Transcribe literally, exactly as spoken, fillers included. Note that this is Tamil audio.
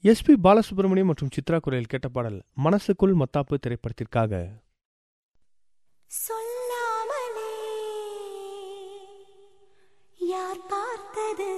எஸ் பி பாலசுப்ரமணியம் மற்றும் சித்ரா குரலில் கேட்ட பாடல் மனசுக்குள் மத்தாப்பு திரைப்படத்திற்காக. சொல்லாமலே யார் பார்த்தது